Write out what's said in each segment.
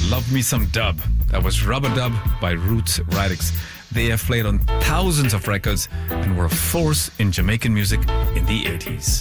Love Me Some Dub. That was Rubber Dub by Roots Radics. They have played on thousands of records and were a force in Jamaican music in the 80s.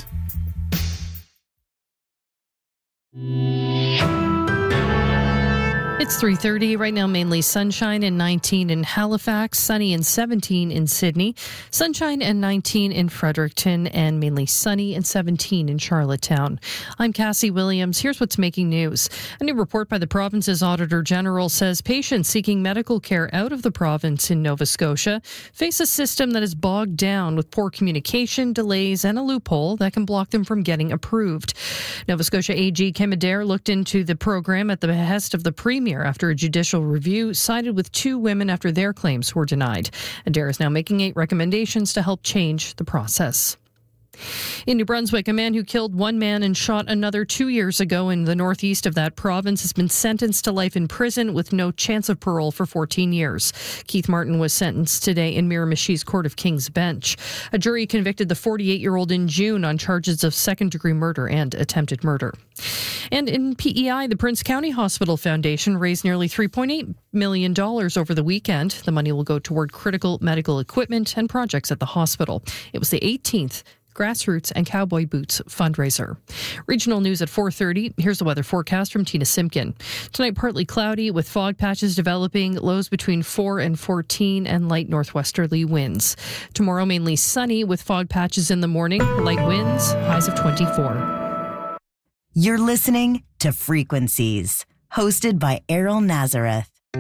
It's 3:30 right now, mainly sunshine and 19 in Halifax, sunny and 17 in Sydney, sunshine and 19 in Fredericton, and mainly sunny and 17 in Charlottetown. I'm Cassie Williams. Here's what's making news. A new report by the province's Auditor General says patients seeking medical care out of the province in Nova Scotia face a system that is bogged down with poor communication, delays, and a loophole that can block them from getting approved. Nova Scotia AG Kim Adair looked into the program at the behest of the Premier after a judicial review sided with two women after their claims were denied. Adair is now making 8 recommendations to help change the process. In New Brunswick, a man who killed one man and shot another 2 years ago in the northeast of that province has been sentenced to life in prison with no chance of parole for 14 years. Keith Martin was sentenced today in Miramichi's Court of King's Bench. A jury convicted the 48-year-old in June on charges of second-degree murder and attempted murder. And in PEI, the Prince County Hospital Foundation raised nearly $3.8 million over the weekend. The money will go toward critical medical equipment and projects at the hospital. It was the 18th Grassroots and Cowboy Boots fundraiser. Regional news at 4:30. Here's the weather forecast from Tina Simpkin. Tonight, partly cloudy with fog patches developing, lows between 4 and 14 and light northwesterly winds. Tomorrow, mainly sunny with fog patches in the morning, light winds, highs of 24. You're listening to Frequencies, hosted by Errol Nazareth.